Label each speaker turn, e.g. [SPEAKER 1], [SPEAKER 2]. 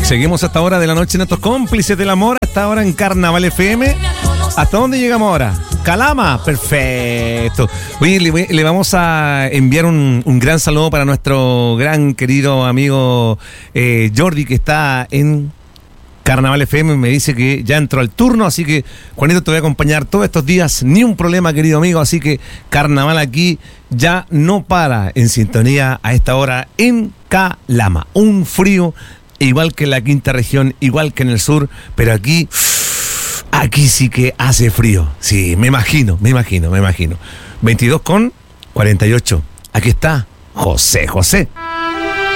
[SPEAKER 1] Seguimos hasta hora de la noche en estos cómplices del amor, hasta ahora en Carnaval FM. ¿Hasta dónde llegamos ahora? Calama, perfecto. Oye, le vamos a enviar un gran saludo para nuestro gran querido amigo Jordi, que está en Carnaval FM. Me dice que ya entró al turno, así que Juanito, te voy a acompañar todos estos días, ni un problema, querido amigo. Así que Carnaval aquí ya no para, en sintonía a esta hora en Calama. Un frío igual que en la quinta región, igual que en el sur, pero aquí sí que hace frío. Sí, me imagino. 22 con 48. Aquí está José.